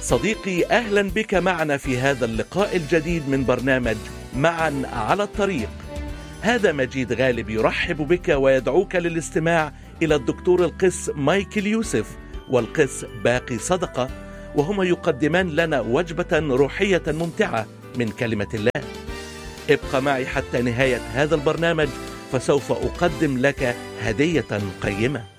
صديقي، أهلا بك معنا في هذا اللقاء الجديد من برنامج معا على الطريق. هذا مجيد غالب يرحب بك ويدعوك للاستماع إلى الدكتور القس مايكل يوسف والقس باقي صدقة، وهما يقدمان لنا وجبة روحية ممتعة من كلمة الله. ابقى معي حتى نهاية هذا البرنامج، فسوف أقدم لك هدية قيمة.